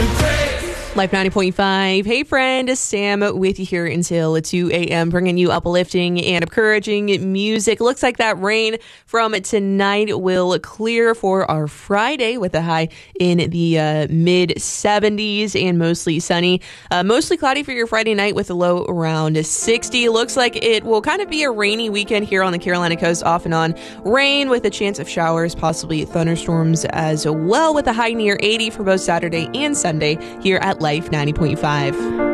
Life 90.5. Hey friend, Sam with you here until 2 a.m. bringing you uplifting and encouraging music. Looks like that rain from tonight will clear for our Friday with a high in the mid 70s and mostly sunny. Mostly cloudy for your Friday night with a low around 60. Looks like it will kind of be a rainy weekend here on the Carolina coast, off and on. Rain with a chance of showers, possibly thunderstorms as well, with a high near 80 for both Saturday and Sunday here at Life 90.5.